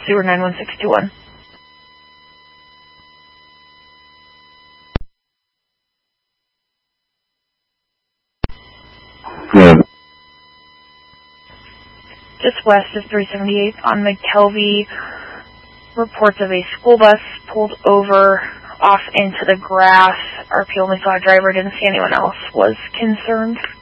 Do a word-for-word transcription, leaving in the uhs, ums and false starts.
zero nine one six two one. Yeah. Just west of three seventy-eighth on McKelvey, reports of a school bus pulled over off into the grass. R P only saw a driver, didn't see anyone else, was concerned.